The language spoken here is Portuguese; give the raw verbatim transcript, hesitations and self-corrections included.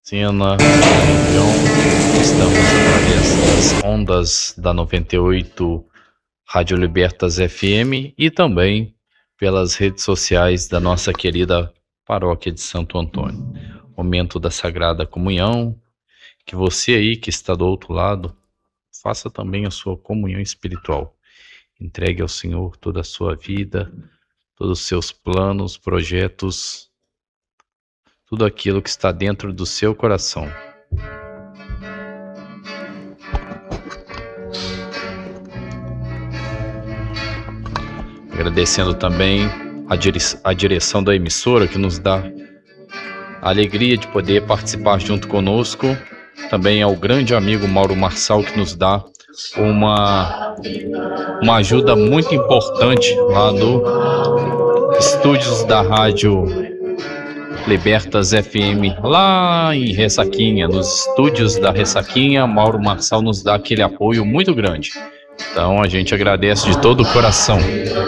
Cena, região. Estamos através das ondas da noventa e oito Rádio Libertas F M e também pelas redes sociais da nossa querida Paróquia de Santo Antônio. Momento da Sagrada Comunhão, que você aí que está do outro lado, faça também a sua comunhão espiritual. Entregue ao Senhor toda a sua vida, todos os seus planos, projetos, tudo aquilo que está dentro do seu coração. Agradecendo também a, dire a direção da emissora, que nos dá a alegria de poder participar junto conosco. Também ao grande amigo Mauro Marçal, que nos dá uma, uma ajuda muito importante lá no estúdios da Rádio Libertas F M, lá em Ressaquinha, nos estúdios da Ressaquinha. Mauro Marçal nos dá aquele apoio muito grande. Então a gente agradece de todo o coração.